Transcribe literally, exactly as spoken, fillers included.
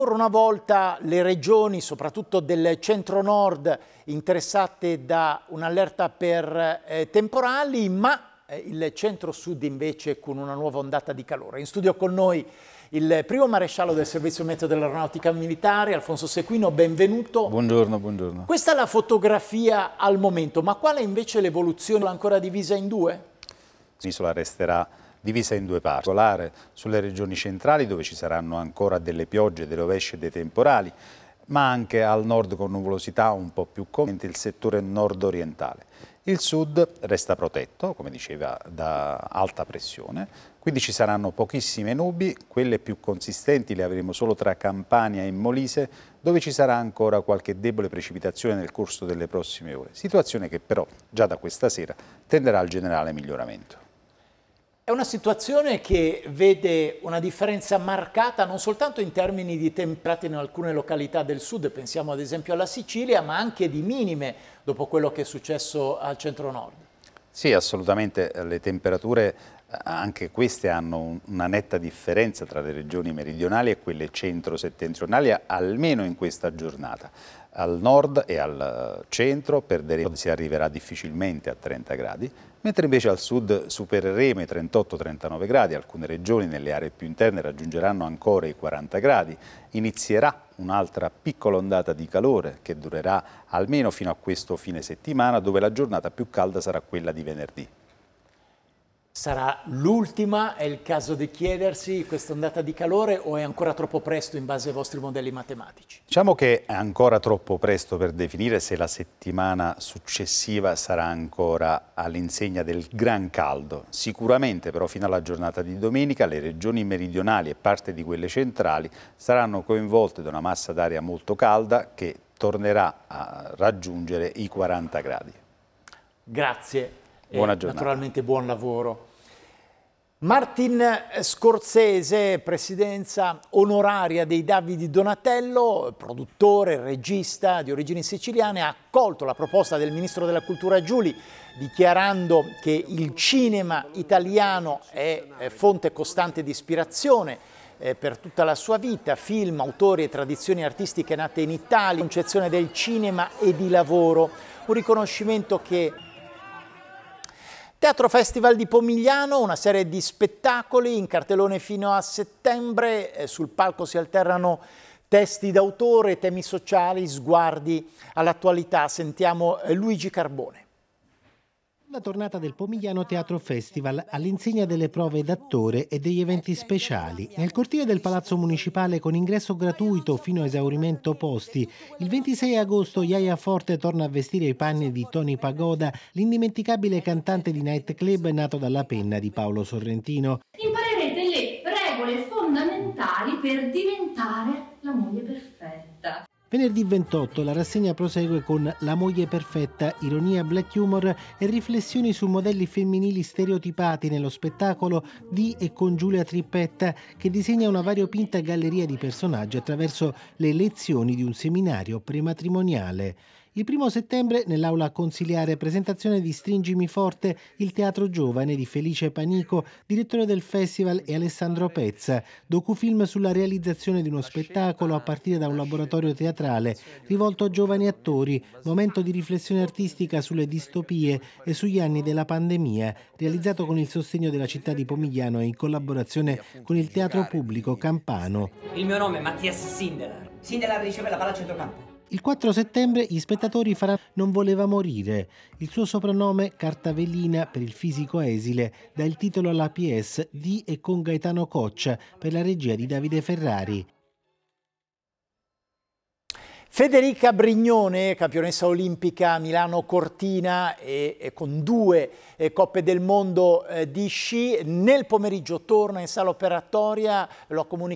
Ancora una volta le regioni, soprattutto del centro-nord, interessate da un'allerta per eh, temporali, ma eh, il centro-sud invece con una nuova ondata di calore. In studio con noi il primo maresciallo del Servizio Meteo dell'Aeronautica Militare, Alfonso Sequino, benvenuto. Buongiorno, buongiorno. Questa è la fotografia al momento, ma qual è invece l'evoluzione ancora divisa in due? L'isola resterà divisa in due parti, solare sulle regioni centrali dove ci saranno ancora delle piogge, delle rovesce e dei temporali, ma anche al nord con nuvolosità un po' più conveniente il settore nord-orientale. Il sud resta protetto, come diceva, da alta pressione, quindi ci saranno pochissime nubi, quelle più consistenti le avremo solo tra Campania e Molise, dove ci sarà ancora qualche debole precipitazione nel corso delle prossime ore, situazione che però già da questa sera tenderà al generale miglioramento. È una situazione che vede una differenza marcata non soltanto in termini di temperature in alcune località del sud, pensiamo ad esempio alla Sicilia, ma anche di minime dopo quello che è successo al centro-nord. Sì, assolutamente, le temperature anche queste hanno una netta differenza tra le regioni meridionali e quelle centro-settentrionali, almeno in questa giornata. Al nord e al centro perderemo, si arriverà difficilmente a trenta gradi, mentre invece al sud supereremo i trentotto trentanove gradi, alcune regioni nelle aree più interne raggiungeranno ancora i quaranta gradi, inizierà un'altra piccola ondata di calore che durerà almeno fino a questo fine settimana, dove la giornata più calda sarà quella di venerdì. Sarà l'ultima, è il caso di chiedersi, questa ondata di calore, o è ancora troppo presto in base ai vostri modelli matematici? Diciamo che è ancora troppo presto per definire se la settimana successiva sarà ancora all'insegna del gran caldo. Sicuramente però fino alla giornata di domenica le regioni meridionali e parte di quelle centrali saranno coinvolte da una massa d'aria molto calda che tornerà a raggiungere i quaranta gradi. Grazie. Buona e giornata. Naturalmente buon lavoro. Martin Scorsese, presidenza onoraria dei Davide Donatello, produttore, regista di origini siciliane, ha accolto la proposta del ministro della Cultura Giuli, dichiarando che il cinema italiano è fonte costante di ispirazione eh, per tutta la sua vita, film, autori e tradizioni artistiche nate in Italia, concezione del cinema e di lavoro, un riconoscimento che Teatro Festival di Pomigliano, una serie di spettacoli in cartellone fino a settembre, eh, sul palco si alternano testi d'autore, temi sociali, sguardi all'attualità. Sentiamo eh, Luigi Carbone. La tornata del Pomigliano Teatro Festival all'insegna delle prove d'attore e degli eventi speciali. Nel cortile del Palazzo Municipale con ingresso gratuito fino a esaurimento posti, il ventisei agosto Yaya Forte torna a vestire i panni di Tony Pagoda, l'indimenticabile cantante di nightclub nato dalla penna di Paolo Sorrentino. Imparerete le regole fondamentali per diventare la moglie perfetta. Venerdì ventotto la rassegna prosegue con La moglie perfetta, ironia, black humor e riflessioni su modelli femminili stereotipati nello spettacolo di e con Giulia Trippetta, che disegna una variopinta galleria di personaggi attraverso le lezioni di un seminario prematrimoniale. Il primo settembre nell'aula consiliare presentazione di Stringimi forte, il teatro giovane di Felice Panico, direttore del festival, e Alessandro Pezza, docufilm sulla realizzazione di uno spettacolo a partire da un laboratorio teatrale rivolto a giovani attori, momento di riflessione artistica sulle distopie e sugli anni della pandemia, realizzato con il sostegno della città di Pomigliano e in collaborazione con il Teatro Pubblico Campano. Il mio nome è Mattias Sindelar. Sindelar riceve la palla a centrocampo. Il quattro settembre gli spettatori faranno Non voleva morire. Il suo soprannome, Cartavellina, per il fisico esile, dà il titolo alla P S di e con Gaetano Coccia per la regia di Davide Ferrari. Federica Brignone, campionessa olimpica Milano-Cortina e, e con due eh, Coppe del Mondo eh, di sci, nel pomeriggio torna in sala operatoria, lo ha comunicato